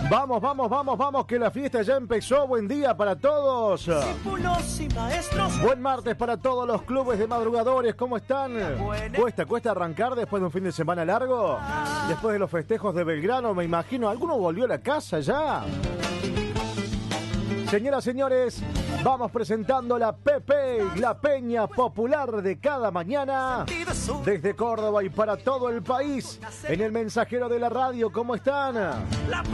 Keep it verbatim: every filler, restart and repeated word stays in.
Vamos, vamos, vamos, vamos, que la fiesta ya empezó. Buen día para todos. Discípulos y maestros. Buen martes para todos los clubes de madrugadores. ¿Cómo están? ¿Cuesta, cuesta arrancar después de un fin de semana largo? Después de los festejos de Belgrano, me imagino. ¿Alguno volvió a la casa ya? Señoras, señores, vamos presentando la P P, la peña popular de cada mañana, desde Córdoba y para todo el país, en el mensajero de la radio. ¿Cómo están?